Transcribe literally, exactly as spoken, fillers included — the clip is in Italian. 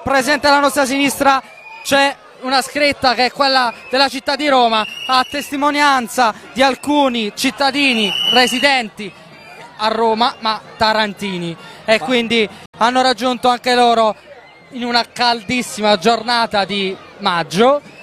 presente alla nostra sinistra c'è una scritta che è quella della città di Roma, a testimonianza di alcuni cittadini residenti a Roma ma tarantini, e quindi hanno raggiunto anche loro in una caldissima giornata di maggio